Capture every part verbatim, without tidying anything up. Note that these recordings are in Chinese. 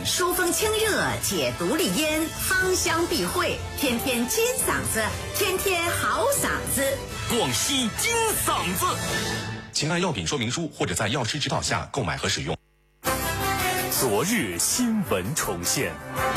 疏风清热解毒利咽，芳香避秽，天天金嗓子，天天好嗓子。 广西金嗓子，请按药品说明书或者在药师指导下购买和使用。 昨日新闻重现，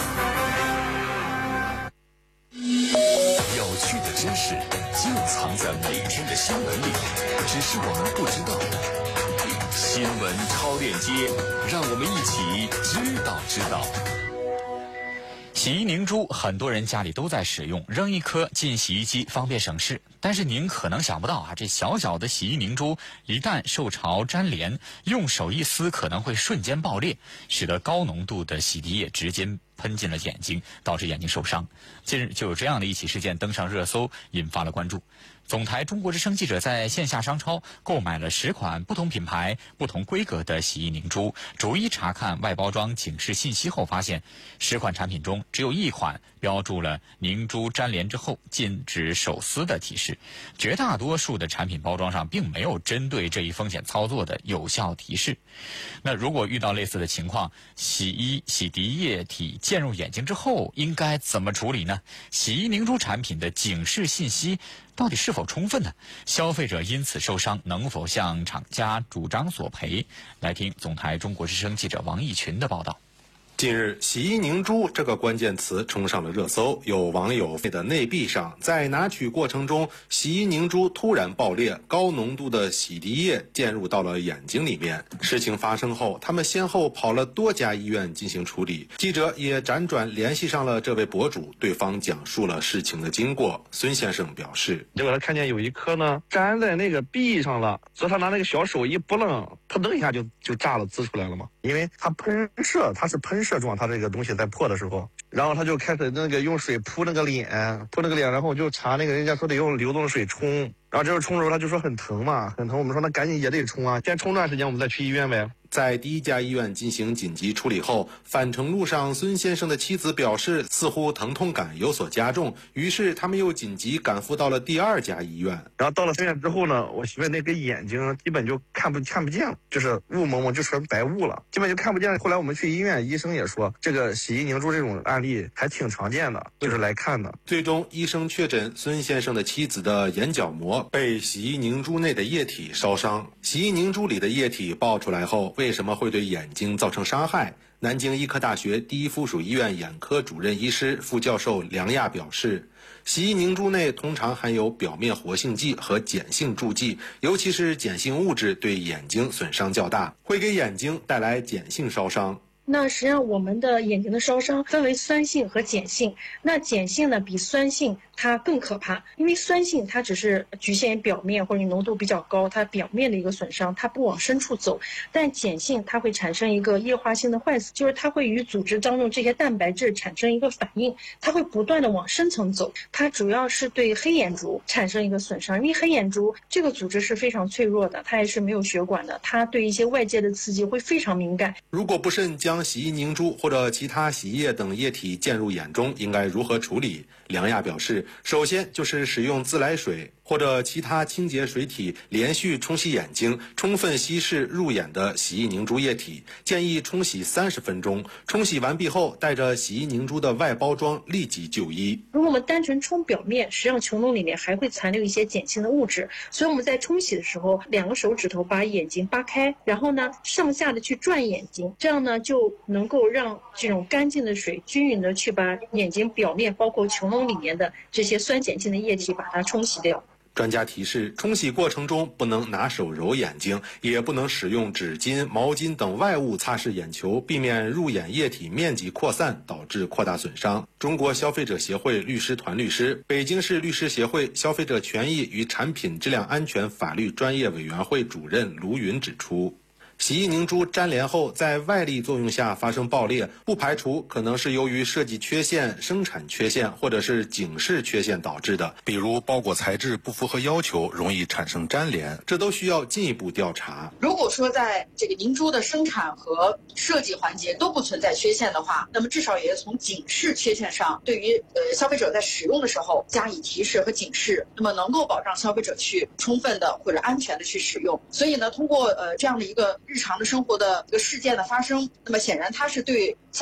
有趣的知识就藏在每天的新闻里，只是我们不知道。新闻超链接，让我们一起知道知道。 洗衣凝珠，很多人家里都在使用，扔一颗进洗衣机，方便省事。但是您可能想不到啊，这小小的洗衣凝珠一旦受潮粘连，用手一撕可能会瞬间爆裂，使得高浓度的洗涤液直接喷进了眼睛，导致眼睛受伤。近日就有这样的一起事件登上热搜，引发了关注。总台中国之声记者在线下商超购买了十款不同品牌、不同规格的洗衣凝珠，逐一查看外包装警示信息后，发现十款产品中只有一款标注了凝珠粘连之后禁止手撕的提示，绝大多数的产品包装上并没有针对这一风险操作的有效提示。那如果遇到类似的情况，洗衣洗涤液体溅入眼睛之后应该怎么处理呢？洗衣凝珠产品的警示信息到底是否充分呢？消费者因此受伤，能否向厂家主张索赔？来听总台中国之声记者王义群的报道。 近日，洗衣凝珠这个关键词冲上了热搜，有网友的内壁上，在拿取过程中，洗衣凝珠突然爆裂，高浓度的洗涤液溅入到了眼睛里面。事情发生后，他们先后跑了多家医院进行处理。记者也辗转联系上了这位博主，对方讲述了事情的经过。孙先生表示， 结果他看见有一颗呢粘在那个壁上了，所以他拿那个小手一拨楞，扑腾一下就就炸了，滋出来了嘛。因为它喷射，它是喷射状，它这个东西在破的时候，然后他就开始那个用水扑那个脸，扑那个脸，然后就查那个人家说得用流动的水冲，然后这时候冲的时候他就说很疼嘛，很疼。我们说那赶紧也得冲啊，先冲段时间我们再去医院呗。 在第一家医院进行紧急处理后，返程路上，孙先生的妻子表示似乎疼痛感有所加重，于是他们又紧急赶赴到了第二家医院。 然后到了医院之后呢，我媳妇那个眼睛基本就看不看不见了，就是雾蒙蒙，就成白雾了，基本就看不见。后来我们去医院，医生也说这个洗衣凝珠这种案例还挺常见的，就是来看的。 最终医生确诊孙先生的妻子的眼角膜被洗衣凝珠内的液体烧伤。洗衣凝珠里的液体爆出来后，为什么会对眼睛造成伤害？南京医科大学第一附属医院眼科主任医师、副教授梁亚表示，洗衣凝珠内通常含有表面活性剂和碱性助剂，尤其是碱性物质对眼睛损伤较大，会给眼睛带来碱性烧伤。 那实际上我们的眼睛的烧伤分为酸性和碱性，那碱性呢比酸性它更可怕，因为酸性它只是局限于表面或者浓度比较高，它表面的一个损伤，它不往深处走。但碱性它会产生一个液化性的坏死，就是它会与组织当中这些蛋白质产生一个反应，它会不断的往深层走。它主要是对黑眼珠产生一个损伤，因为黑眼珠这个组织是非常脆弱的，它也是没有血管的，它对一些外界的刺激会非常敏感。 如果不慎将洗衣凝珠或者其他洗衣液等液体溅入眼中，应该如何处理？梁亚表示，首先就是使用自来水或者其他清洁水体连续冲洗眼睛，充分稀释入眼的洗衣凝珠液体，建议冲洗三十分钟。冲洗完毕后，带着洗衣凝珠的外包装立即就医。 如果我们单纯冲表面，实际上球脓里面还会残留一些碱性的物质，所以我们在冲洗的时候，两个手指头把眼睛扒开，然后呢上下的去转眼睛，这样呢就能够让这种干净的水均匀的去把眼睛表面包括球脓里面的这些酸碱性的液体把它冲洗掉。 专家提示，冲洗过程中不能拿手揉眼睛，也不能使用纸巾、毛巾等外物擦拭眼球，避免入眼液体面积扩散，导致扩大损伤。中国消费者协会律师团律师、北京市律师协会消费者权益与产品质量安全法律专业委员会主任卢云指出，洗衣凝珠粘连后在外力作用下发生爆裂，不排除可能是由于设计缺陷、生产缺陷或者是警示缺陷导致的， 比如包裹材质不符合要求，容易产生粘连， 这都需要进一步调查。 如果说在这个凝珠的生产和设计环节都不存在缺陷的话，那么至少也要从警示缺陷上，对于呃消费者在使用的时候加以提示和警示，那么能够保障消费者去充分的或者安全的去使用。所以呢，通过呃这样的一个日常的生活的一个事件的发生，那么显然它是对